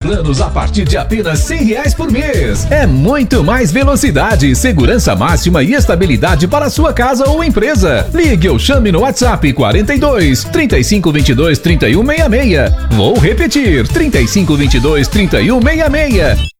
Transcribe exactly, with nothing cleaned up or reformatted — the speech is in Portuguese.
planos a partir de apenas cem reais por mês. É muito mais velocidade, segurança máxima e estabilidade para sua casa ou empresa. Ligue ou chame no WhatsApp quarenta e dois, trinta e cinco, vinte e dois, trinta e um sessenta e seis. Vou repetir, trinta e cinco, vinte e dois, trinta e um sessenta e seis.